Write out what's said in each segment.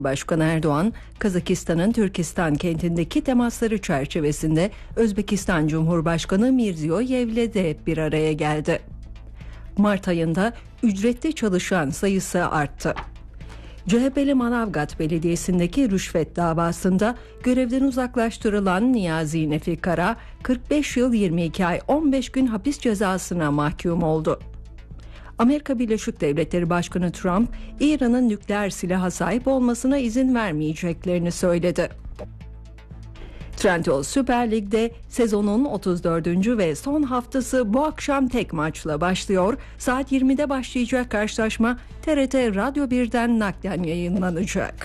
Başkan Erdoğan, Kazakistan'ın Türkistan kentindeki temasları çerçevesinde Özbekistan Cumhurbaşkanı Mirziyoyev'le de bir araya geldi. Mart ayında ücretli çalışan sayısı arttı. CHP'li Manavgat Belediyesi'ndeki rüşvet davasında görevden uzaklaştırılan Niyazi Nefi Kara, 45 yıl 22 ay 15 gün hapis cezasına mahkum oldu. Amerika Birleşik Devletleri Başkanı Trump, İran'ın nükleer silaha sahip olmasına izin vermeyeceklerini söyledi. Trendyol Süper Lig'de sezonun 34. ve son haftası bu akşam tek maçla başlıyor. Saat 20'de başlayacak karşılaşma TRT Radyo 1'den naklen yayınlanacak.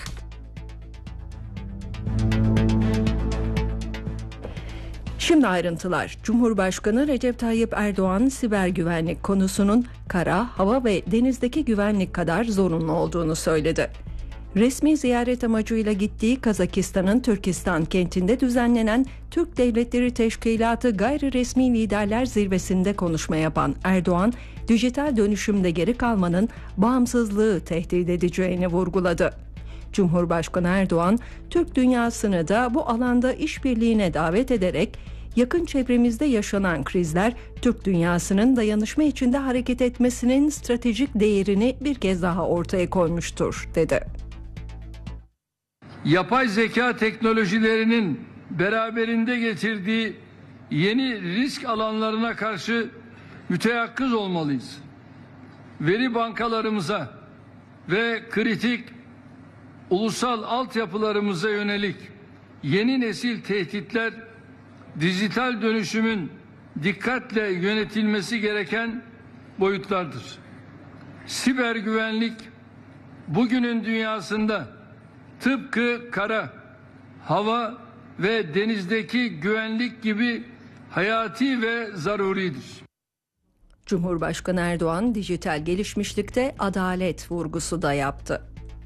Şimdi ayrıntılar. Cumhurbaşkanı Recep Tayyip Erdoğan, siber güvenlik konusunun kara, hava ve denizdeki güvenlik kadar zorunlu olduğunu söyledi. Resmi ziyaret amacıyla gittiği Kazakistan'ın Türkistan kentinde düzenlenen Türk Devletleri Teşkilatı Gayri Resmi Liderler Zirvesi'nde konuşma yapan Erdoğan, dijital dönüşümde geri kalmanın bağımsızlığı tehdit edeceğini vurguladı. Cumhurbaşkanı Erdoğan, Türk dünyasını da bu alanda işbirliğine davet ederek, yakın çevremizde yaşanan krizler, Türk dünyasının dayanışma içinde hareket etmesinin stratejik değerini bir kez daha ortaya koymuştur, dedi. Yapay zeka teknolojilerinin beraberinde getirdiği yeni risk alanlarına karşı müteyakkız olmalıyız. Veri bankalarımıza ve kritik ulusal altyapılarımıza yönelik yeni nesil tehditler, dijital dönüşümün dikkatle yönetilmesi gereken boyutlardır. Siber güvenlik bugünün dünyasında tıpkı kara, hava ve denizdeki güvenlik gibi hayati ve zaruridir. Cumhurbaşkanı Erdoğan, dijital gelişmişlikte adalet vurgusu da yaptı.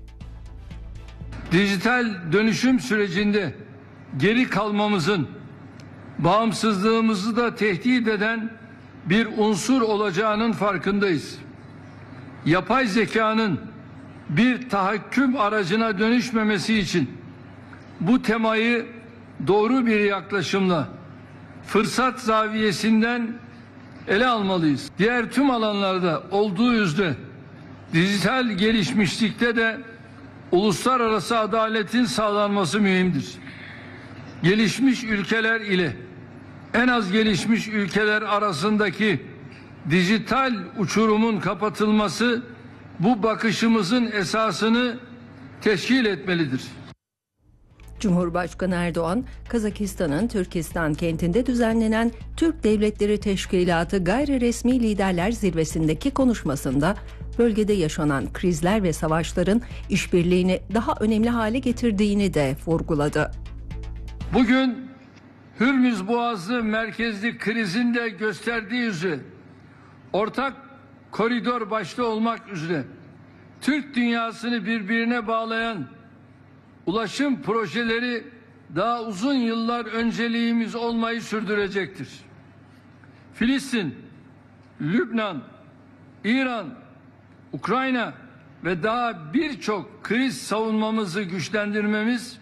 Dijital dönüşüm sürecinde geri kalmamızın bağımsızlığımızı da tehdit eden bir unsur olacağının farkındayız. Yapay zekanın bir tahakküm aracına dönüşmemesi için bu temayı doğru bir yaklaşımla, fırsat zaviyesinden ele almalıyız. Diğer tüm alanlarda olduğu üzere dijital gelişmişlikte de uluslararası adaletin sağlanması mühimdir. Gelişmiş ülkeler ile en az gelişmiş ülkeler arasındaki dijital uçurumun kapatılması bu bakışımızın esasını teşkil etmelidir. Cumhurbaşkanı Erdoğan, Kazakistan'ın Türkistan kentinde düzenlenen Türk Devletleri Teşkilatı Gayri Resmi Liderler Zirvesi'ndeki konuşmasında bölgede yaşanan krizler ve savaşların işbirliğini daha önemli hale getirdiğini de vurguladı. Bugün Hürmüz Boğazı merkezli krizin de gösterdiği üzere ortak koridor başta olmak üzere Türk dünyasını birbirine bağlayan ulaşım projeleri daha uzun yıllar önceliğimiz olmayı sürdürecektir. Filistin, Lübnan, İran, Ukrayna ve daha birçok kriz savunmamızı güçlendirmemiz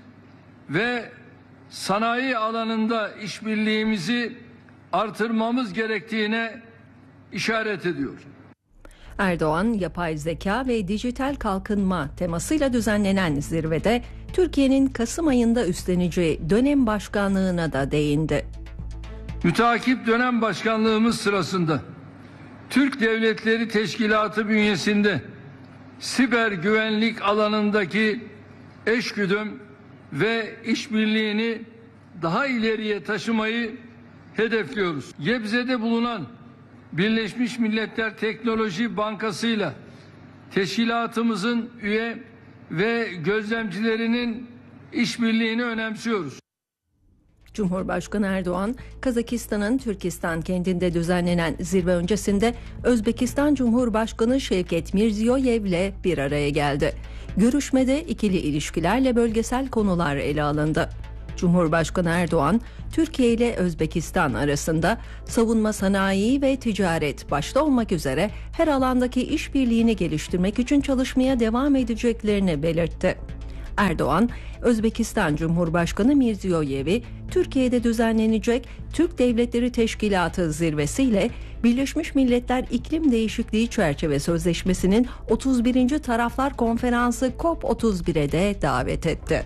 ve sanayi alanında işbirliğimizi artırmamız gerektiğine işaret ediyor. Erdoğan, yapay zeka ve dijital kalkınma temasıyla düzenlenen zirvede Türkiye'nin Kasım ayında üstleneceği dönem başkanlığına da değindi. Müteakip dönem başkanlığımız sırasında Türk Devletleri Teşkilatı bünyesinde siber güvenlik alanındaki eşgüdüm ve işbirliğini daha ileriye taşımayı hedefliyoruz. Gebze'de bulunan Birleşmiş Milletler Teknoloji Bankası'yla teşkilatımızın üye ve gözlemcilerinin işbirliğini önemsiyoruz. Cumhurbaşkanı Erdoğan, Kazakistan'ın Türkistan kentinde düzenlenen zirve öncesinde Özbekistan Cumhurbaşkanı Şevket Mirziyoyev'le bir araya geldi. Görüşmede ikili ilişkilerle bölgesel konular ele alındı. Cumhurbaşkanı Erdoğan, Türkiye ile Özbekistan arasında savunma sanayi ve ticaret başta olmak üzere her alandaki işbirliğini geliştirmek için çalışmaya devam edeceklerini belirtti. Erdoğan, Özbekistan Cumhurbaşkanı Mirziyoyev'i Türkiye'de düzenlenecek Türk Devletleri Teşkilatı zirvesiyle Birleşmiş Milletler İklim Değişikliği Çerçeve Sözleşmesi'nin 31. Taraflar Konferansı COP31'e de davet etti.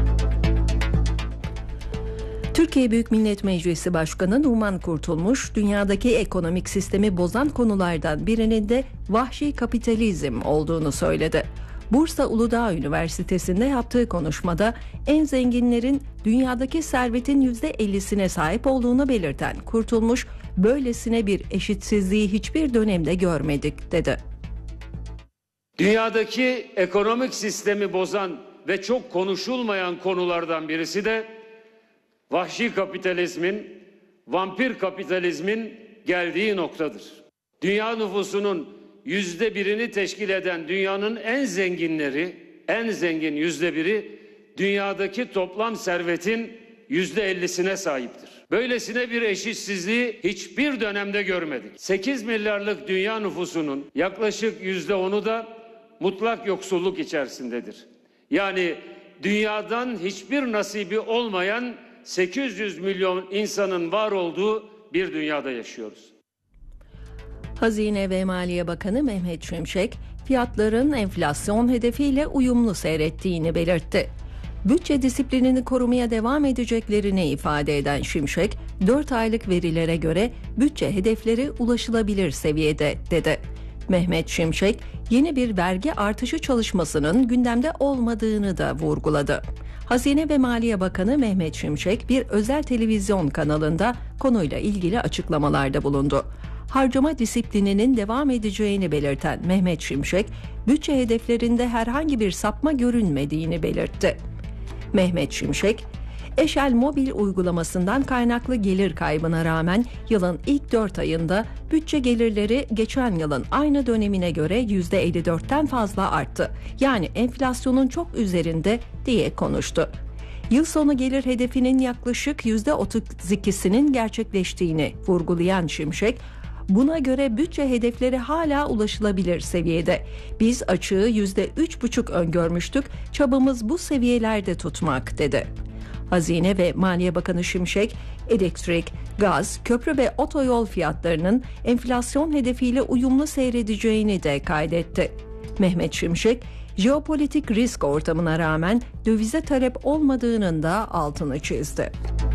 Türkiye Büyük Millet Meclisi Başkanı Numan Kurtulmuş, dünyadaki ekonomik sistemi bozan konulardan birinin de vahşi kapitalizm olduğunu söyledi. Bursa Uludağ Üniversitesi'nde yaptığı konuşmada en zenginlerin dünyadaki servetin %50'sine sahip olduğunu belirten Kurtulmuş, böylesine bir eşitsizliği hiçbir dönemde görmedik dedi. Dünyadaki ekonomik sistemi bozan ve çok konuşulmayan konulardan birisi de vahşi kapitalizmin, vampir kapitalizmin geldiği noktadır. Dünya nüfusunun %1'ini teşkil eden dünyanın en zenginleri, en zengin %1'i dünyadaki toplam servetin %50'sine sahiptir. Böylesine bir eşitsizliği hiçbir dönemde görmedik. 8 milyarlık dünya nüfusunun yaklaşık %10'u da mutlak yoksulluk içerisindedir. Yani dünyadan hiçbir nasibi olmayan 800 milyon insanın var olduğu bir dünyada yaşıyoruz. Hazine ve Maliye Bakanı Mehmet Şimşek, fiyatların enflasyon hedefiyle uyumlu seyrettiğini belirtti. Bütçe disiplinini korumaya devam edeceklerini ifade eden Şimşek, 4 aylık verilere göre bütçe hedefleri ulaşılabilir seviyede dedi. Mehmet Şimşek, yeni bir vergi artışı çalışmasının gündemde olmadığını da vurguladı. Hazine ve Maliye Bakanı Mehmet Şimşek bir özel televizyon kanalında konuyla ilgili açıklamalarda bulundu. Harcama disiplininin devam edeceğini belirten Mehmet Şimşek, bütçe hedeflerinde herhangi bir sapma görünmediğini belirtti. Mehmet Şimşek, Eşel mobil uygulamasından kaynaklı gelir kaybına rağmen yılın ilk 4 ayında bütçe gelirleri geçen yılın aynı dönemine göre %54'ten fazla arttı. Yani enflasyonun çok üzerinde diye konuştu. Yıl sonu gelir hedefinin yaklaşık %32'sinin gerçekleştiğini vurgulayan Şimşek, buna göre bütçe hedefleri hala ulaşılabilir seviyede. Biz açığı %3,5 öngörmüştük, çabamız bu seviyelerde tutmak dedi. Hazine ve Maliye Bakanı Şimşek, elektrik, gaz, köprü ve otoyol fiyatlarının enflasyon hedefiyle uyumlu seyredeceğini de kaydetti. Mehmet Şimşek, jeopolitik risk ortamına rağmen dövize talep olmadığının da altını çizdi.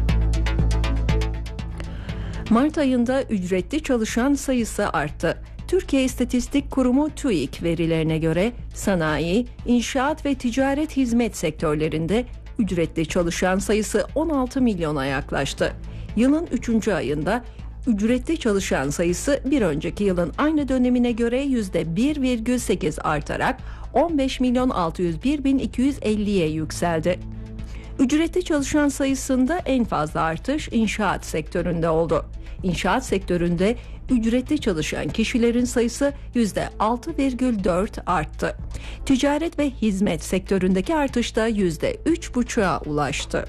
Mart ayında ücretli çalışan sayısı arttı. Türkiye İstatistik Kurumu TÜİK verilerine göre sanayi, inşaat ve ticaret hizmet sektörlerinde ücretli çalışan sayısı 16 milyona yaklaştı. Yılın 3. ayında ücretli çalışan sayısı bir önceki yılın aynı dönemine göre %1,8 artarak 15.601.250'ye yükseldi. Ücretli çalışan sayısında en fazla artış inşaat sektöründe oldu. İnşaat sektöründe ücretli çalışan kişilerin sayısı %6,4 arttı. Ticaret ve hizmet sektöründeki artış da %3,5'a ulaştı.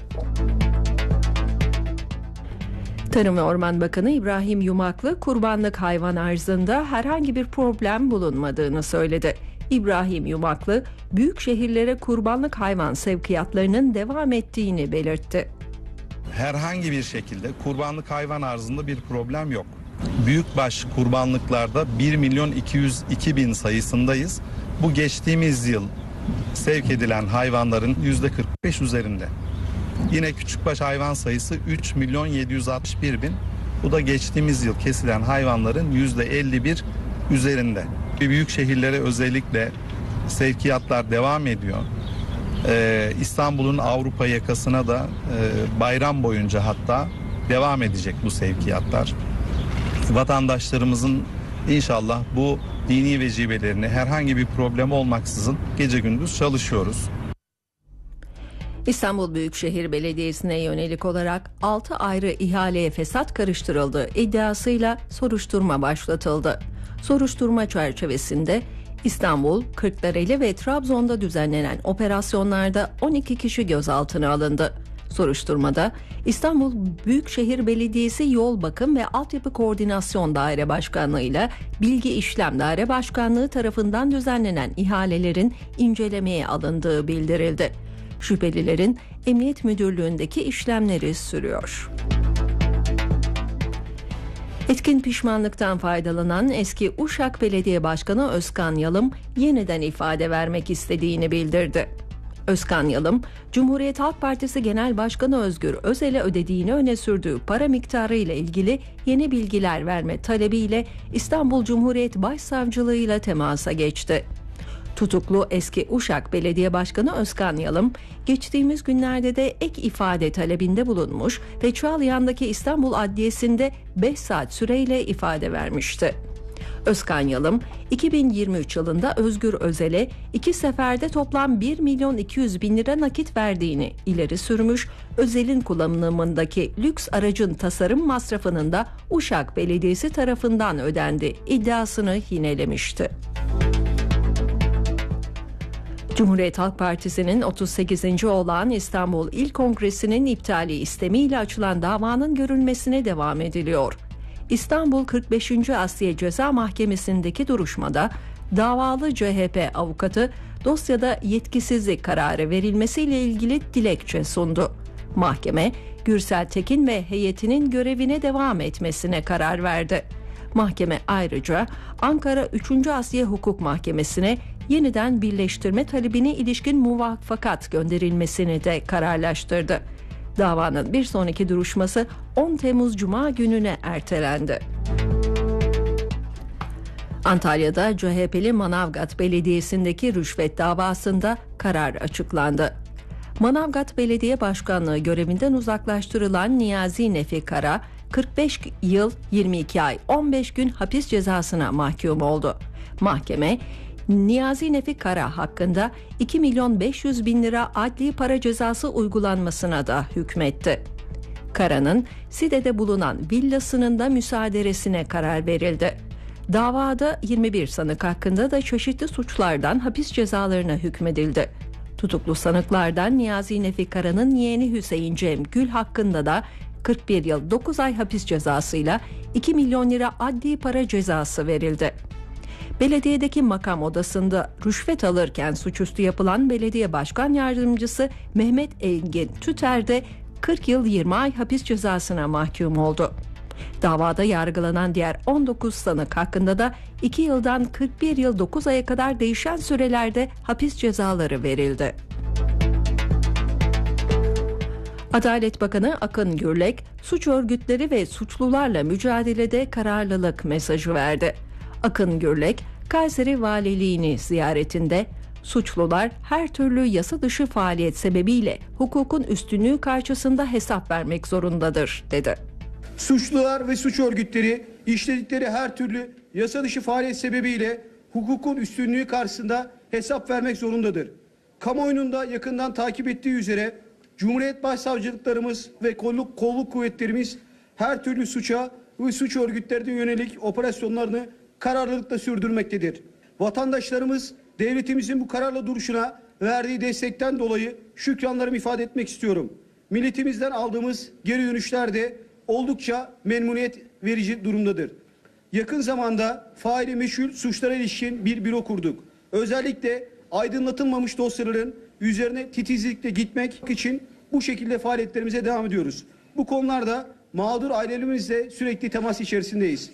Tarım ve Orman Bakanı İbrahim Yumaklı, kurbanlık hayvan arzında herhangi bir problem bulunmadığını söyledi. İbrahim Yumaklı, büyük şehirlere kurbanlık hayvan sevkiyatlarının devam ettiğini belirtti. Herhangi bir şekilde kurbanlık hayvan arzında bir problem yok. Büyükbaş kurbanlıklarda 1.202.000 sayısındayız. Bu geçtiğimiz yıl sevk edilen hayvanların %45 üzerinde. Yine küçükbaş hayvan sayısı 3.761.000. Bu da geçtiğimiz yıl kesilen hayvanların %51 üzerinde. Büyük şehirlere özellikle sevkiyatlar devam ediyor. İstanbul'un Avrupa yakasına da bayram boyunca hatta devam edecek bu sevkiyatlar. Vatandaşlarımızın inşallah bu dini vecibelerini herhangi bir problem olmaksızın gece gündüz çalışıyoruz. İstanbul Büyükşehir Belediyesi'ne yönelik olarak 6 ayrı ihaleye fesat karıştırıldığı iddiasıyla soruşturma başlatıldı. Soruşturma çerçevesinde İstanbul, Kırklareli ve Trabzon'da düzenlenen operasyonlarda 12 kişi gözaltına alındı. Soruşturmada İstanbul Büyükşehir Belediyesi Yol Bakım ve Altyapı Koordinasyon Daire Başkanlığı ile Bilgi İşlem Daire Başkanlığı tarafından düzenlenen ihalelerin incelemeye alındığı bildirildi. Şüphelilerin Emniyet Müdürlüğü'ndeki işlemleri sürüyor. Etkin pişmanlıktan faydalanan eski Uşak Belediye Başkanı Özkan Yalım yeniden ifade vermek istediğini bildirdi. Özkan Yalım, Cumhuriyet Halk Partisi Genel Başkanı Özgür Özel'e ödediğini öne sürdüğü para miktarı ile ilgili yeni bilgiler verme talebiyle İstanbul Cumhuriyet Başsavcılığı ile temasa geçti. Tutuklu eski Uşak Belediye Başkanı Özkan Yalım, geçtiğimiz günlerde de ek ifade talebinde bulunmuş ve Çağlayan'daki İstanbul Adliyesi'nde 5 saat süreyle ifade vermişti. Özkan Yalım, 2023 yılında Özgür Özel'e 2 seferde toplam 1.200.000 lira nakit verdiğini ileri sürmüş, Özel'in kullanımındaki lüks aracın tasarım masrafının da Uşak Belediyesi tarafından ödendi iddiasını yinelemişti. Cumhuriyet Halk Partisi'nin 38. olağan İstanbul İl Kongresi'nin iptali istemiyle açılan davanın görülmesine devam ediliyor. İstanbul 45. Asliye Ceza Mahkemesi'ndeki duruşmada davalı CHP avukatı dosyada yetkisizlik kararı verilmesiyle ilgili dilekçe sundu. Mahkeme, Gürsel Tekin ve heyetinin görevine devam etmesine karar verdi. Mahkeme ayrıca Ankara 3. Asliye Hukuk Mahkemesi'ne yeniden birleştirme talebine ilişkin muvaffakat gönderilmesini de kararlaştırdı. Davanın bir sonraki duruşması 10 Temmuz Cuma gününe ertelendi. Antalya'da CHP'li Manavgat Belediyesi'ndeki rüşvet davasında karar açıklandı. Manavgat Belediye Başkanlığı görevinden uzaklaştırılan Niyazi Nefi Kara, 45 yıl 22 ay 15 gün hapis cezasına mahkum oldu. Mahkeme, Niyazi Nefi Kara hakkında 2.500.000 lira adli para cezası uygulanmasına da hükmetti. Kara'nın Side'de bulunan villasının da müsaaderesine karar verildi. Davada 21 sanık hakkında da çeşitli suçlardan hapis cezalarına hükmedildi. Tutuklu sanıklardan Niyazi Nefi Kara'nın yeğeni Hüseyin Cem Gül hakkında da 41 yıl 9 ay hapis cezasıyla 2 milyon lira adli para cezası verildi. Belediyedeki makam odasında rüşvet alırken suçüstü yapılan belediye başkan yardımcısı Mehmet Engin Tüter de 40 yıl 20 ay hapis cezasına mahkum oldu. Davada yargılanan diğer 19 sanık hakkında da 2 yıldan 41 yıl 9 aya kadar değişen sürelerde hapis cezaları verildi. Adalet Bakanı Akın Gürlek, suç örgütleri ve suçlularla mücadelede kararlılık mesajı verdi. Akın Gürlek, Kayseri Valiliğini ziyaretinde suçlular her türlü yasa dışı faaliyet sebebiyle hukukun üstünlüğü karşısında hesap vermek zorundadır, dedi. Suçlular ve suç örgütleri işledikleri her türlü yasa dışı faaliyet sebebiyle hukukun üstünlüğü karşısında hesap vermek zorundadır. Kamuoyunun da yakından takip ettiği üzere Cumhuriyet Başsavcılıklarımız ve kolluk kuvvetlerimiz her türlü suça ve suç örgütlerine yönelik operasyonlarını kararlılıkla sürdürmektedir. Vatandaşlarımız devletimizin bu kararlı duruşuna verdiği destekten dolayı şükranlarımı ifade etmek istiyorum. Milletimizden aldığımız geri dönüşler de oldukça memnuniyet verici durumdadır. Yakın zamanda faili meçhul suçlara ilişkin bir büro kurduk. Özellikle aydınlatılmamış dosyaların üzerine titizlikle gitmek için bu şekilde faaliyetlerimize devam ediyoruz. Bu konularda mağdur ailelerimizle sürekli temas içerisindeyiz.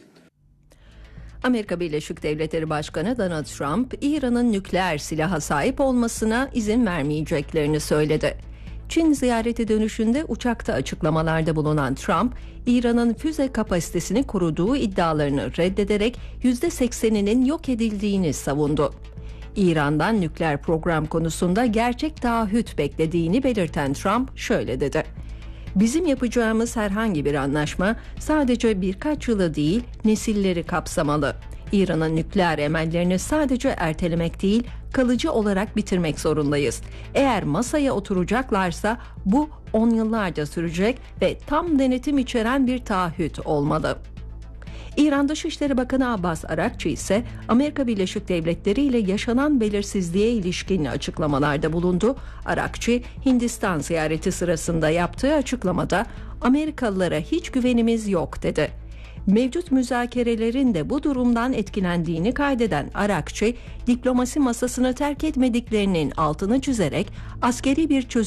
Amerika Birleşik Devletleri Başkanı Donald Trump, İran'ın nükleer silaha sahip olmasına izin vermeyeceklerini söyledi. Çin ziyareti dönüşünde uçakta açıklamalarda bulunan Trump, İran'ın füze kapasitesini koruduğu iddialarını reddederek %80'inin yok edildiğini savundu. İran'dan nükleer program konusunda gerçek taahhüt beklediğini belirten Trump şöyle dedi: "Bizim yapacağımız herhangi bir anlaşma sadece birkaç yılı değil, nesilleri kapsamalı. İran'ın nükleer emellerini sadece ertelemek değil, kalıcı olarak bitirmek zorundayız. Eğer masaya oturacaklarsa bu 10 yıllarca sürecek ve tam denetim içeren bir taahhüt olmalı." İran Dışişleri Bakanı Abbas Arakçı ise Amerika Birleşik Devletleri ile yaşanan belirsizliğe ilişkin açıklamalarda bulundu. Arakçı, Hindistan ziyareti sırasında yaptığı açıklamada Amerikalılara hiç güvenimiz yok dedi. Mevcut müzakerelerin de bu durumdan etkilendiğini kaydeden Arakçı, diplomasi masasını terk etmediklerinin altını çizerek askeri bir çözüm